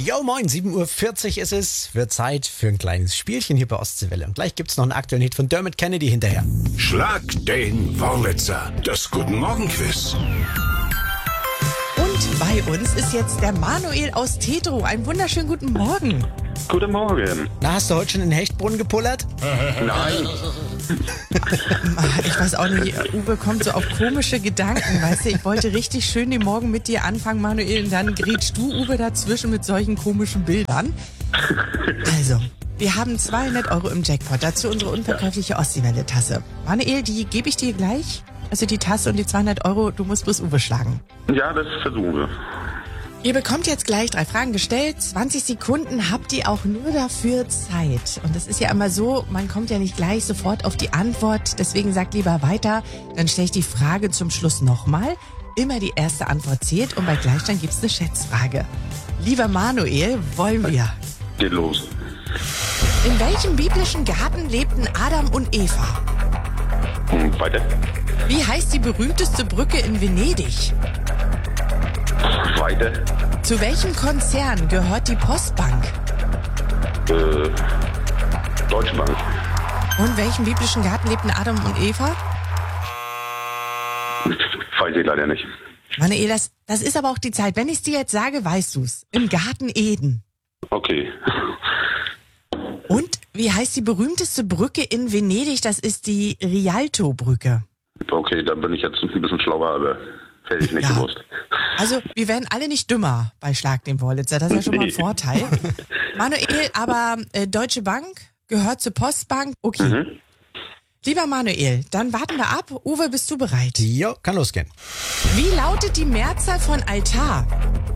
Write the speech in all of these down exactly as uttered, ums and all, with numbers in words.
Jo, moin, sieben Uhr vierzig ist es. Wird Zeit für ein kleines Spielchen hier bei Ostseewelle. Und gleich gibt's noch einen aktuellen Hit von Dermot Kennedy hinterher. Schlag den Wurlitzer, das Guten Morgen Quiz. Und bei uns ist jetzt der Manuel aus Tetro. Einen wunderschönen guten Morgen. Guten Morgen. Na, hast du heute schon in den Hechtbrunnen gepullert? Nein. Ich weiß auch nicht, Uwe kommt so auf komische Gedanken, weißt du, ich wollte richtig schön den Morgen mit dir anfangen, Manuel, und dann grätschst du, Uwe, dazwischen mit solchen komischen Bildern. Also, wir haben zweihundert Euro im Jackpot, dazu unsere unverkäufliche Ostseewelle-Tasse. Manuel, die gebe ich dir gleich, also die Tasse und die zweihundert Euro, du musst bloß Uwe schlagen. Ja, das versuchen wir. Ihr bekommt jetzt gleich drei Fragen gestellt. zwanzig Sekunden habt ihr auch nur dafür Zeit. Und es ist ja immer so, man kommt ja nicht gleich sofort auf die Antwort. Deswegen sagt lieber weiter. Dann stelle ich die Frage zum Schluss nochmal. Immer die erste Antwort zählt und bei Gleichstand gibt's eine Schätzfrage. Lieber Manuel, wollen wir? Geht los. In welchem biblischen Garten lebten Adam und Eva? Hm, weiter. Wie heißt die berühmteste Brücke in Venedig? Weiter. Zu welchem Konzern gehört die Postbank? Äh, Deutsche Bank. Und in welchem biblischen Garten lebten Adam und Eva? Weiß ich leider nicht. Manuel, das, das ist aber auch die Zeit. Wenn ich es dir jetzt sage, weißt du's. Im Garten Eden. Okay. Und wie heißt die berühmteste Brücke in Venedig? Das ist die Rialto-Brücke. Okay, da bin ich jetzt ein bisschen schlauer, aber hätte ich nicht Ja. gewusst. Also, wir werden alle nicht dümmer bei Schlag den Wurlitzer. Das ist ja schon mal ein Nee. Vorteil. Manuel, aber äh, Deutsche Bank gehört zur Postbank. Okay. Mhm. Lieber Manuel, dann warten wir ab. Uwe, bist du bereit? Jo, kann losgehen. Wie lautet die Mehrzahl von Altar?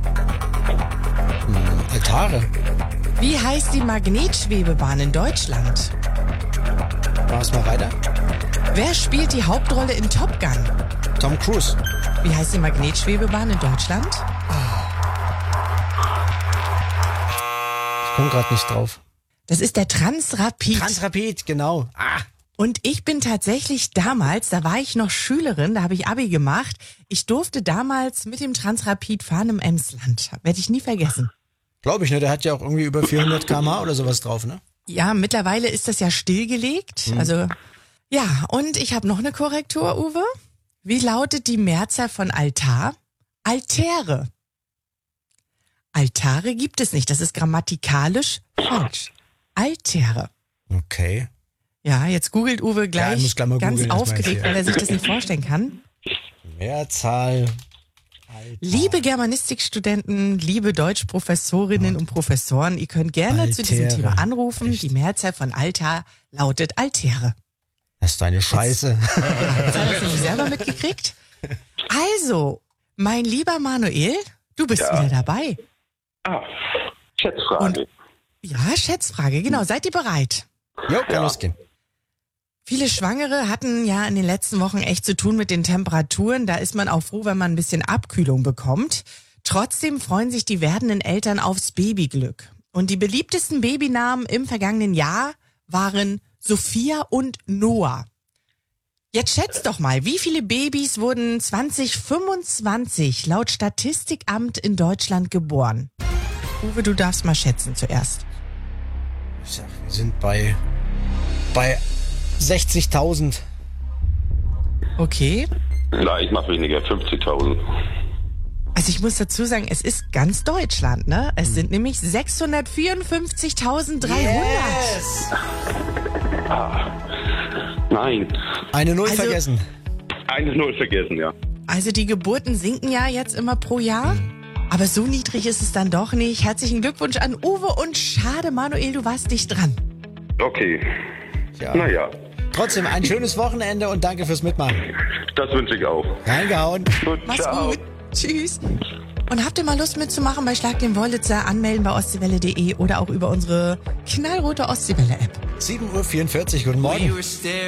Altare. Wie heißt die Magnetschwebebahn in Deutschland? Mach's mal weiter. Wer spielt die Hauptrolle in Top Gun? Tom Cruise. Wie heißt die Magnetschwebebahn in Deutschland? Ich komme gerade nicht drauf. Das ist der Transrapid. Transrapid, genau. Ah. Und ich bin tatsächlich damals, da war ich noch Schülerin, da habe ich Abi gemacht. Ich durfte damals mit dem Transrapid fahren im Emsland. Werde ich nie vergessen. Glaube ich, ne? Der hat ja auch irgendwie über vierhundert Kilometer pro Stunde oder sowas drauf, ne? Ja, mittlerweile ist das ja stillgelegt. Also, ja, und ich habe noch eine Korrektur, Uwe. Wie lautet die Mehrzahl von Altar? Altäre. Altare gibt es nicht, das ist grammatikalisch falsch. Altäre. Okay. Ja, jetzt googelt Uwe Ja, gleich ich muss gleich mal ganz googeln, das aufgeregt, meinst du, ja. weil er sich das nicht vorstellen kann. Mehrzahl. Altar. Liebe Germanistikstudenten, liebe Deutschprofessorinnen und Professoren, ihr könnt gerne zu diesem Altäre. Thema anrufen. Echt? Die Mehrzahl von Altar lautet Altäre. Das ist eine Scheiße. Hast du das nicht selber mitgekriegt? Also, mein lieber Manuel, du bist Ja. wieder dabei. Ah, Schätzfrage. Ja, Schätzfrage, genau. Seid ihr bereit? Jo, kann Ja. losgehen. Viele Schwangere hatten ja in den letzten Wochen echt zu tun mit den Temperaturen. Da ist man auch froh, wenn man ein bisschen Abkühlung bekommt. Trotzdem freuen sich die werdenden Eltern aufs Babyglück. Und die beliebtesten Babynamen im vergangenen Jahr waren Sophia und Noah. Jetzt schätzt doch mal, wie viele Babys wurden zwanzig fünfundzwanzig laut Statistikamt in Deutschland geboren? Uwe, du darfst mal schätzen zuerst. Ich sag, wir sind bei, bei sechzigtausend. Okay. Na, ich mach weniger, fünfzigtausend. Also ich muss dazu sagen, es ist ganz Deutschland, ne? Es sind nämlich sechshundertvierundfünfzigtausenddreihundert. Nein. Eine Null Also- vergessen. Eines Null vergessen, ja. Also die Geburten sinken ja jetzt immer pro Jahr. Aber so niedrig ist es dann doch nicht. Herzlichen Glückwunsch an Uwe und schade, Manuel, du warst nicht dran. Okay. Ja. Naja, Trotzdem ein schönes Wochenende und danke fürs Mitmachen. das wünsche ich auch. Reingehauen. Gut, Mach's ciao. gut. Tschüss. Und habt ihr mal Lust mitzumachen bei Schlag den Wurlitzer? Anmelden bei ostseewelle punkt de oder auch über unsere knallrote Ostseewelle-App. sieben Uhr vierundvierzig, guten Morgen.